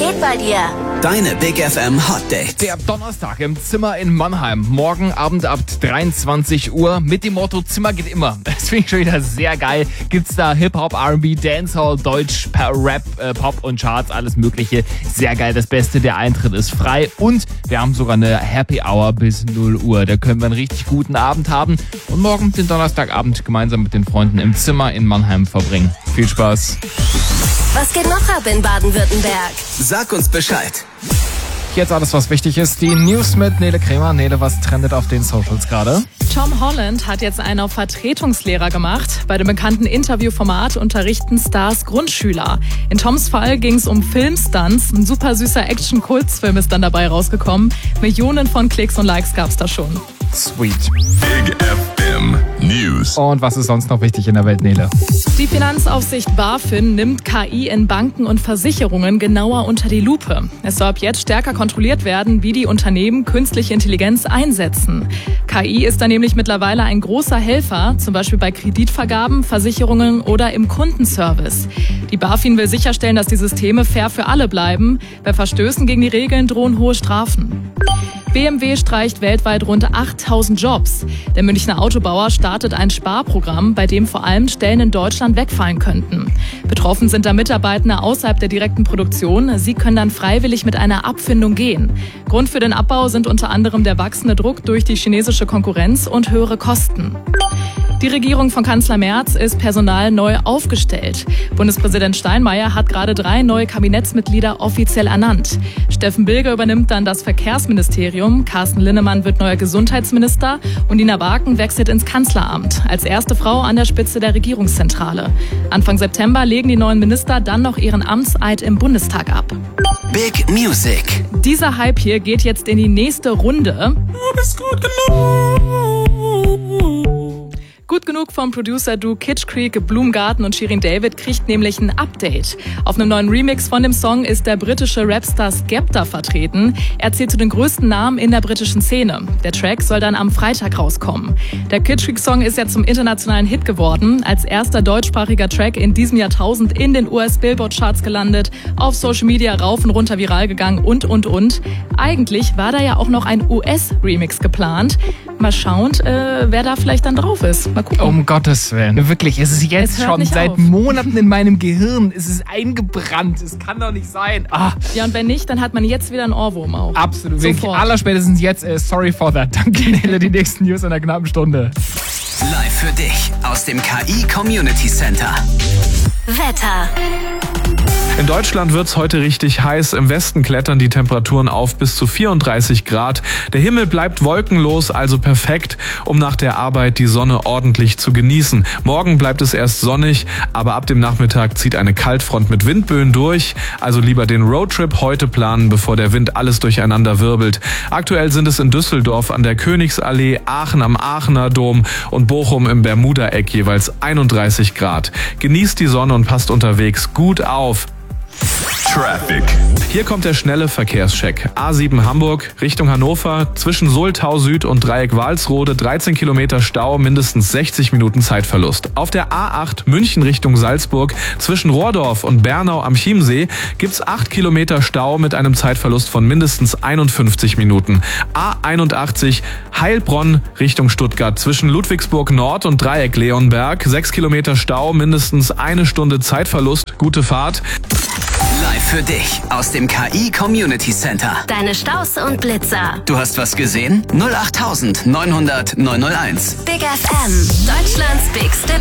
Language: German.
geht bei dir? Deine Big FM Hot Dates. Der Donnerstag im Zimmer in Mannheim. Morgen Abend ab 23 Uhr mit dem Motto Zimmer geht immer. Das finde ich schon wieder sehr geil. Gibt's da Hip-Hop, R&B, Dancehall, Deutsch, Rap, Pop und Charts, alles mögliche. Sehr geil. Das Beste, der Eintritt ist frei und wir haben sogar eine Happy Hour bis 0 Uhr. Da können wir einen richtig guten Abend haben und morgen den Donnerstagabend gemeinsam mit den Freunden im Zimmer in Mannheim verbringen. Viel Spaß. Was geht noch ab in Baden-Württemberg? Sag uns Bescheid. Jetzt alles, was wichtig ist. Die News mit Nele Kremer. Nele, was trendet auf den Socials gerade? Tom Holland hat jetzt einen auf Vertretungslehrer gemacht. Bei dem bekannten Interviewformat unterrichten Stars Grundschüler. In Toms Fall ging es um Filmstunts. Ein super süßer Action-Kultsfilm ist dann dabei rausgekommen. Millionen von Klicks und Likes gab's da schon. Sweet. Big FM News. Und was ist sonst noch wichtig in der Welt, Nele? Die Finanzaufsicht BaFin nimmt KI in Banken und Versicherungen genauer unter die Lupe. Es soll ab jetzt stärker kontrolliert werden, wie die Unternehmen künstliche Intelligenz einsetzen. KI ist da nämlich mittlerweile ein großer Helfer, zum Beispiel bei Kreditvergaben, Versicherungen oder im Kundenservice. Die BaFin will sicherstellen, dass die Systeme fair für alle bleiben. Bei Verstößen gegen die Regeln drohen hohe Strafen. BMW streicht weltweit rund 8000 Jobs. Der Münchner Autobauer startet ein Sparprogramm, bei dem vor allem Stellen in Deutschland wegfallen könnten. Betroffen sind da Mitarbeitende außerhalb der direkten Produktion. Sie können dann freiwillig mit einer Abfindung gehen. Grund für den Abbau sind unter anderem der wachsende Druck durch die chinesische Konkurrenz und höhere Kosten. Die Regierung von Kanzler Merz ist personal neu aufgestellt. Bundespräsident Steinmeier hat gerade 3 neue Kabinettsmitglieder offiziell ernannt. Steffen Bilger übernimmt dann das Verkehrsministerium, Carsten Linnemann wird neuer Gesundheitsminister und Nina Barken wechselt ins Kanzleramt als erste Frau an der Spitze der Regierungszentrale. Anfang September legen die neuen Minister dann noch ihren Amtseid im Bundestag ab. Big Music. Dieser Hype hier geht jetzt in die nächste Runde. Du bist gut genug. Gut genug vom Producer-Duo Kitsch Creek, Blumgarten und Shirin David kriegt nämlich ein Update. Auf einem neuen Remix von dem Song ist der britische Rapstar Skepta vertreten. Er zählt zu den größten Namen in der britischen Szene. Der Track soll dann am Freitag rauskommen. Der Kitsch Creek-Song ist ja zum internationalen Hit geworden. Als erster deutschsprachiger Track in diesem Jahrtausend in den US-Billboard-Charts gelandet, auf Social Media rauf und runter viral gegangen und. Eigentlich war da ja auch noch ein US-Remix geplant. Mal schauen, wer da vielleicht dann drauf ist. Mal gucken. Um Gottes Willen. Wirklich, es ist jetzt schon seit Monaten in meinem Gehirn. Es ist eingebrannt. Es kann doch nicht sein. Ah. Ja, und wenn nicht, dann hat man jetzt wieder einen Ohrwurm auch. Absolut. Sofort. Allerspätestens jetzt. Sorry for that. Danke, Nele. Die nächsten News in einer knappen Stunde. Live für dich aus dem KI Community Center. Wetter. In Deutschland wird's heute richtig heiß. Im Westen klettern die Temperaturen auf bis zu 34 Grad. Der Himmel bleibt wolkenlos, also perfekt, um nach der Arbeit die Sonne ordentlich zu genießen. Morgen bleibt es erst sonnig, aber ab dem Nachmittag zieht eine Kaltfront mit Windböen durch. Also lieber den Roadtrip heute planen, bevor der Wind alles durcheinander wirbelt. Aktuell sind es in Düsseldorf an der Königsallee, Aachen am Aachener Dom und Bochum im Bermuda-Eck jeweils 31 Grad. Genießt die Sonne und passt unterwegs gut auf. Traffic. Hier kommt der schnelle Verkehrscheck. A7 Hamburg Richtung Hannover, zwischen Soltau Süd und Dreieck Walsrode 13 Kilometer Stau, mindestens 60 Minuten Zeitverlust. Auf der A8 München Richtung Salzburg, zwischen Rohrdorf und Bernau am Chiemsee gibt's 8 Kilometer Stau mit einem Zeitverlust von mindestens 51 Minuten. A81 Heilbronn Richtung Stuttgart, zwischen Ludwigsburg Nord und Dreieck Leonberg 6 Kilometer Stau, mindestens 1 Stunde Zeitverlust. Gute Fahrt. Live für dich aus dem KI Community Center. Deine Staus und Blitzer. Du hast was gesehen? 08900 901. Big FM. Deutschlands bigste